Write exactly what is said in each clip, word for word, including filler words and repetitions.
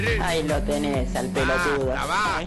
Ahí lo tenés, al pelotudo. Ah, va.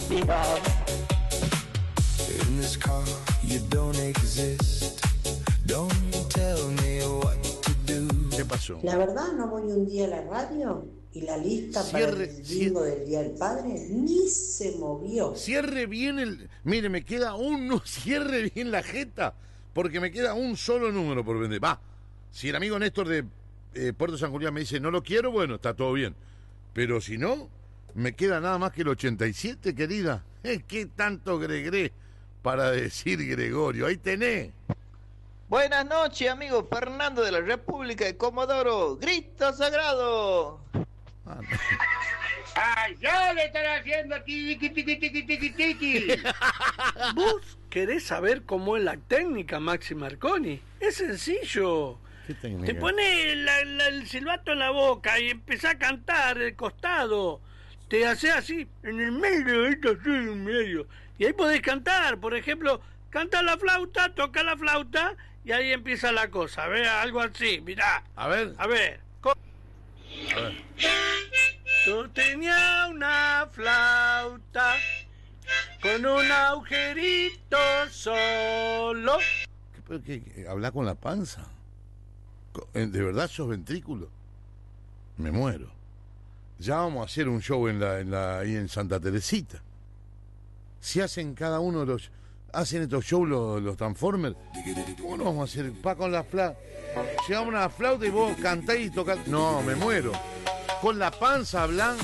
In this car, you don't exist. Don't tell me what to do. ¿Qué pasó? La verdad, no voy un día a la radio y la lista Cierre, para el bingo del Día del Padre ni se movió. Cierre bien el... Mire, me queda un... No, cierre bien la jeta, porque me queda un solo número por vender. Va, si el amigo Néstor de eh, Puerto San Julián me dice no lo quiero, bueno, está todo bien. Pero si no, me queda nada más que el ochenta y siete, querida. Eh, ¿Qué tanto gregré para decir Gregorio? Ahí tenés. Buenas noches, amigo Fernando de la República de Comodoro. ¡Grito sagrado! Ah, no. ¡Allá le están haciendo tiqui, tiqui, tiqui, tiqui, tiqui! ¿Vos querés saber cómo es la técnica, Maxi Marconi? Es sencillo. ¿Qué técnica? Te pones la- la- el silbato en la boca y empezás a cantar del costado. Te haces así, en el medio, esto así, en el medio. Y ahí podés cantar, por ejemplo, canta la flauta, toca la flauta y ahí empieza la cosa. Ve, algo así, mirá. A ver. A ver. Co- A ver. Yo tenía una flauta con un agujerito solo. ¿Qué, pero qué, qué, ¿Habla con la panza? Co- ¿De verdad sos ventrículo? Me muero. Ya vamos a hacer un show en la, en la, ahí en Santa Teresita. Si hacen cada uno de los... Hacen estos shows los, los Transformers. ¿Cómo no vamos a hacer? Pa con la flauta. Llevamos una flauta y vos cantás y tocás. No, me muero. Con la panza hablan.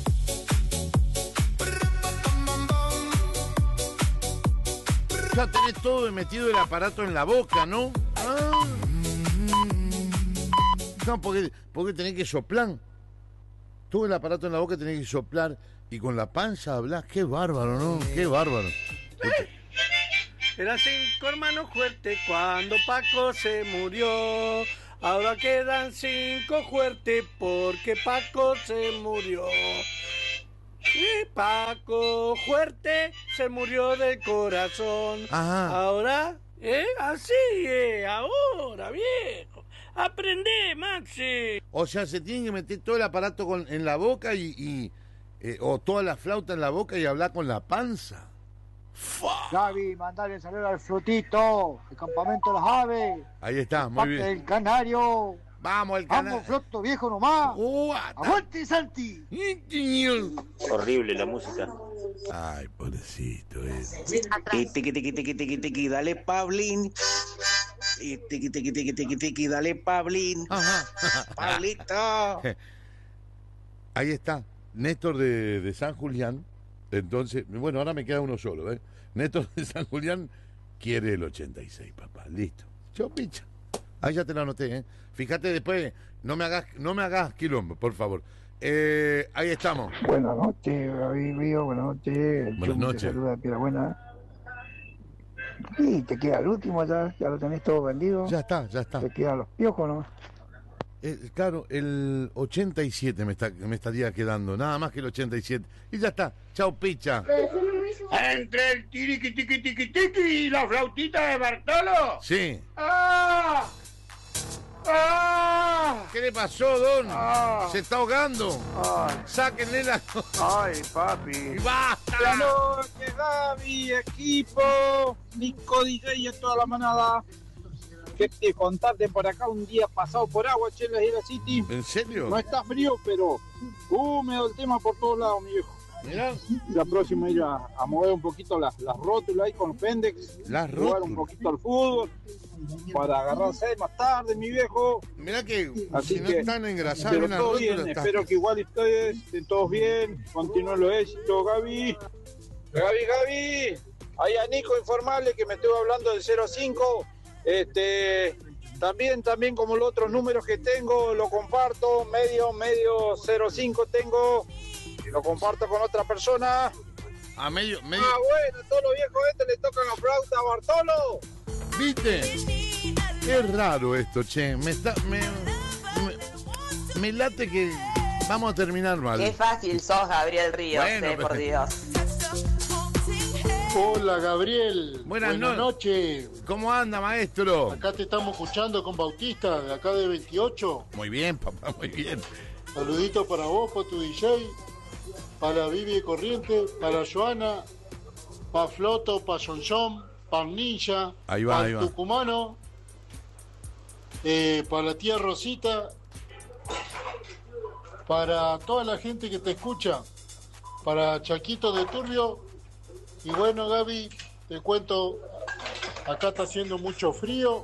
Ya tenés todo metido el aparato en la boca, ¿no? Ah. No, porque, porque tenés que soplar. Todo el aparato en la boca tenés que soplar. Y con la panza hablás. Qué bárbaro, ¿no? Qué bárbaro. Eran cinco hermanos fuertes cuando Paco se murió. Ahora quedan cinco fuertes porque Paco se murió. Y Paco fuerte se murió del corazón. Ajá. Ahora, ¿eh? Así es, ahora, viejo. Aprende, Maxi. O sea, se tiene que meter todo el aparato con, en la boca y... y eh, o toda la flauta en la boca y hablar con la panza. Gaby, mandale saludo al Flotito, el campamento de las aves, Ahí está, muy parte bien. del Canario. Vamos, el canal. Vamos, Floto, viejo nomás. Uh, ¡Aguante, Santi! Horrible la música. Ay, pobrecito. Eh. Y tiqui, tiqui, tiqui, tiqui, tiqui, dale, Pablín. Y tiqui, tiqui, tiqui, tiqui, tiqui, dale, Pablín. Ajá. Pablito. Ahí está, Néstor de, de San Julián. Entonces, bueno, ahora me queda uno solo, ¿eh? Néstor de San Julián quiere el ochenta y seis, papá. Listo. Chau, picha. Ahí ya te lo anoté, ¿eh? Fíjate después, no me hagas, no me hagas quilombo, por favor. Eh, ahí estamos. Buenas noches, Gaby Río, buenas noches. El Buenas Chum noches. Te saluda de Piedrabuena. Y te queda el último ya, ya lo tenés todo vendido. Ya está, ya está. Te quedan los piojos, ¿no? Eh, claro, el ochenta y siete me, está, me estaría quedando, nada más que el ochenta y siete. Y ya está, chau, picha. Entre el tiriqui, tiqui, tiqui, tiqui y la flautita de Bartolo. Sí. ¡Ah! ¡Ah! ¿Qué le pasó, don? Ah. Se está ahogando. Ay. Sáquenle la... Ay, papi. ¡Y basta! Buenas noches, Gaby, equipo, Nico D J y a toda la manada. Que te contarte por acá un día pasado por agua, che, en la Isla City. ¿En serio? No está frío, pero húmedo el tema por todos lados, mi viejo. Mirá. La próxima ir a, a mover un poquito las, las rótulas ahí con los pendex. Las Jugar un rótulas. poquito al fútbol. Para agarrarse más tarde, mi viejo. Mirá que Así si no que, están engrasados pero una todo rótula, bien, está- espero que igual ustedes estén todos bien. Continúen los éxitos, Gaby. Gaby, Gaby. Ahí a Nico informarle que me estuvo hablando del cero cinco. Este, también, también como los otros números que tengo, lo comparto. Medio, medio cero cinco tengo. Lo comparto con otra persona. A medio, medio... Ah, bueno, a todos los viejos estos le tocan la flauta a Bartolo. ¿Viste? Es raro esto, che. Me está... Me, me, me late que vamos a terminar mal. Qué fácil sos, Gabriel Ríos, Bueno, eh, pero- por Dios. Hola, Gabriel. Buenas, Buenas no- noches. ¿Cómo anda, maestro? Acá te estamos escuchando con Bautista, de acá de veintiocho. Muy bien, papá, muy bien. Saludito para vos, para tu D J. para Vivi Corriente, para Joana, para Floto, para Sonson, para Ninja, Ahí va, para ahí va. Tucumano, eh, para la tía Rosita, para toda la gente que te escucha, para Chaquito de Turbio. Y bueno, Gaby, te cuento, acá está haciendo mucho frío,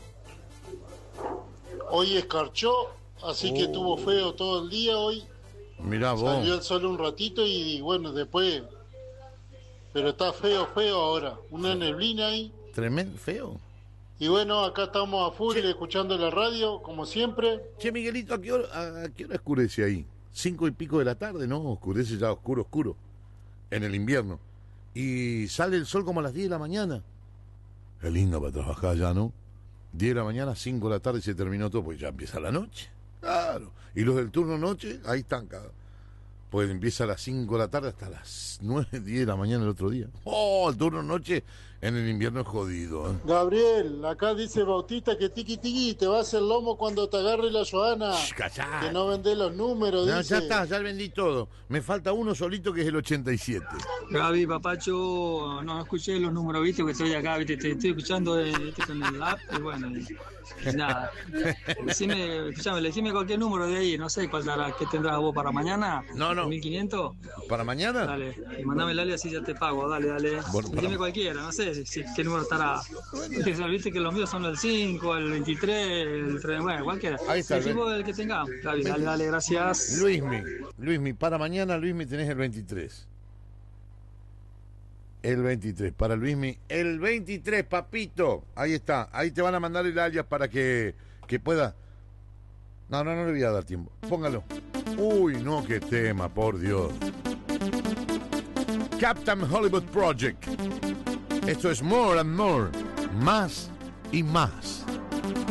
hoy escarchó, así que Oh. estuvo feo todo el día hoy. Mirá vos. Salió el sol un ratito y, bueno, después, pero está feo, feo ahora, una neblina ahí. Tremendo, feo. Y bueno, acá estamos a full escuchando la radio, como siempre. Che, Miguelito, ¿a qué hora, a, a qué hora oscurece ahí? Cinco y pico de la tarde, ¿no? Oscurece ya oscuro, oscuro. En el invierno. Y sale el sol como a las diez de la mañana. Es lindo para trabajar ya, ¿no? diez de la mañana, cinco de la tarde y se terminó todo, pues ya empieza la noche. Claro. Y los del turno noche, ahí están cada. Pues empieza a las cinco de la tarde hasta las nueve, diez de la mañana el otro día. Oh, el turno noche en el invierno es jodido, ¿eh? Gabriel, acá dice Bautista que tiqui tiqui te va a hacer lomo cuando te agarre la Joana. Callá. Que no vendés los números, No, dice. ya está, ya vendí todo. Me falta uno solito que es el ochenta y siete. Gaby, papacho, no escuché los números, viste, que estoy acá, viste, te estoy escuchando eh, viste, con el app, y bueno, y, y nada. Decime, escuchame, decime cualquier número de ahí, no sé cuál dará, qué tendrás vos para mañana. No, no. ¿mil quinientos? ¿Para mañana? Dale, y mandame el ale así ya te pago, dale, dale. Bueno, Decime para- cualquiera, no sé si, si- qué número estará. Viste, que- viste que los míos son el cinco, el veintitrés, el tres, bueno, cualquiera. Ahí está, Decime ven. vos el que tenga. Gaby, dale, dale, gracias. Luismi, Luismi, para mañana, Luismi, tenés el veintitrés. El veintitrés, para Luismi, el veintitrés, papito. Ahí está, ahí te van a mandar el alias para que, que pueda. No, no, no le voy a dar tiempo. Póngalo. Uy, no, qué tema, por Dios. Captain Hollywood Project. Esto es More and More. Más y más.